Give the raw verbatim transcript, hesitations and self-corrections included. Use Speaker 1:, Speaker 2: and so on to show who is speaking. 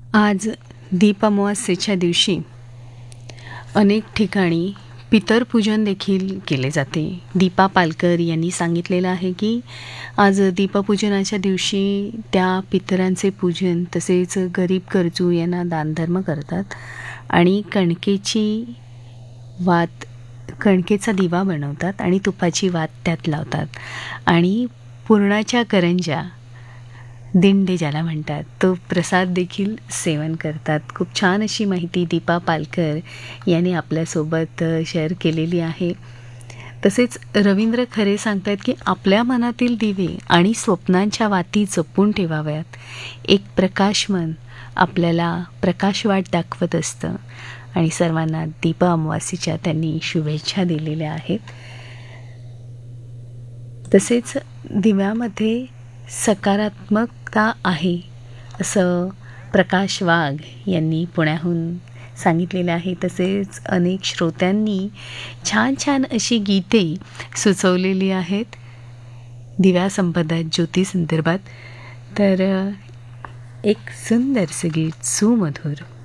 Speaker 1: आज दीप अमावास्येच्या दिवशी अनेक ठिकाणी पितरपूजन देखील केले जाते. दीपा पालकर यांनी सांगितलेलं आहे की आज दीपपूजनाच्या दिवशी त्या पितरांचे पूजन तसेच गरीब गरजू यांना दानधर्म करतात आणि कणकेची वात कणकेचा दिवा बनवतात आणि तुपाची वात त्यात लावतात आणि पुरणाच्या करंज्या दिंडे ज्याला म्हणतात तो प्रसाद देखील सेवन करतात. खूप छान अशी माहिती दीपा पालकर यांनी आपल्यासोबत शेअर केलेली आहे. तसेच रवींद्र खरे सांगतात की आपल्या मनातील दिवे आणि स्वप्नांच्या वाती जपून ठेवाव्यात. एक प्रकाशमन आपल्याला प्रकाशवाट दाखवत असतं आणि सर्वांना दीप अमावास्येच्या त्यांनी शुभेच्छा दिलेल्या आहेत. तसेच दिव्यामध्ये सकारात्मकता आहे असं प्रकाश वाघ यांनी पुण्याहून सांगितलेलं आहे. तसेच अनेक श्रोत्यांनी छान छान अशी गीते सुचवलेली आहेत दिव्यासंबंधात ज्योती संदर्भात. तर एक सुंदरसं गीत सुमधुर